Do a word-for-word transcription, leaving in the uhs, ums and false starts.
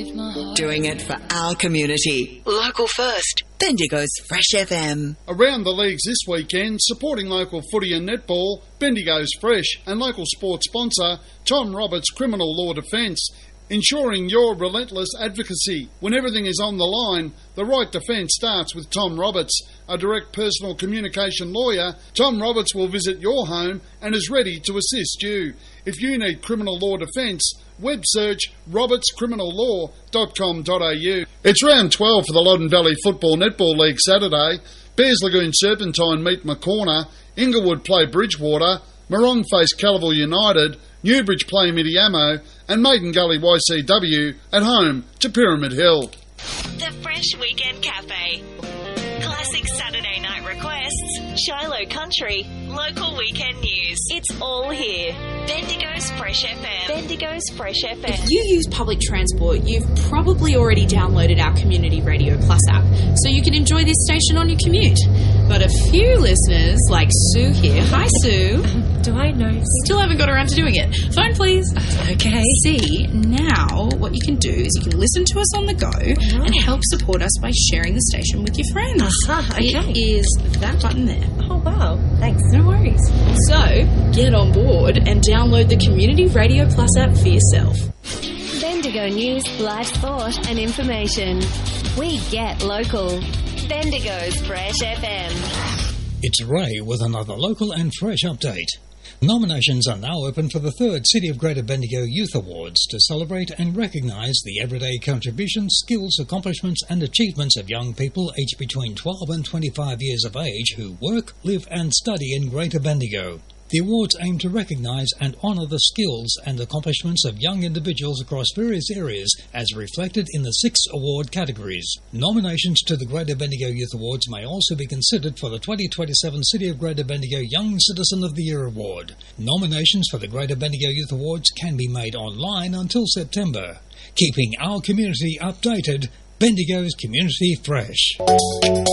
with my heart. Doing it for our community. Local first. Bendigo's Fresh F M. Around the leagues this weekend, supporting local footy and netball, Bendigo's Fresh and local sports sponsor Tom Roberts Criminal Law Defence. Ensuring your relentless advocacy. When everything is on the line, the right defence starts with Tom Roberts. A direct personal communication lawyer, Tom Roberts will visit your home and is ready to assist you. If you need criminal law defence, web search roberts criminal law dot com dot a u. It's round twelve for the Loddon Valley Football Netball League Saturday. Bears Lagoon Serpentine meet Maccorner, Inglewood play Bridgewater, Morong face Calaval United, Newbridge play Midiamo, and Maiden Gully Y C W at home to Pyramid Hill. The Fresh Weekend Cafe. Classic Saturday night requests, Shiloh Country, local weekend news. It's all here. Bendigo's Fresh F M. Bendigo's Fresh F M. If you use public transport, you've probably already downloaded our Community Radio Plus app, so you can enjoy this station on your commute. But a few listeners, like Sue here, hi Sue. Do I know? Still haven't got around to doing it. Phone please. Okay. See, now what you can do is you can listen to us on the go uh-huh. and help support us by sharing the station with your friends. Uh-huh, okay. It is that button there. Oh, wow. Thanks. No worries. So, get on board and download the Community Radio Plus app for yourself. Bendigo News, live sport and information. We get local. Bendigo's Fresh F M. It's Ray with another local and fresh update. Nominations are now open for the third City of Greater Bendigo Youth Awards to celebrate and recognise the everyday contributions, skills, accomplishments and achievements of young people aged between twelve and twenty-five years of age who work, live and study in Greater Bendigo. The awards aim to recognise and honour the skills and accomplishments of young individuals across various areas as reflected in the six award categories. Nominations to the Greater Bendigo Youth Awards may also be considered for the twenty twenty-seven City of Greater Bendigo Young Citizen of the Year Award. Nominations for the Greater Bendigo Youth Awards can be made online until September. Keeping our community updated, Bendigo's Community Fresh.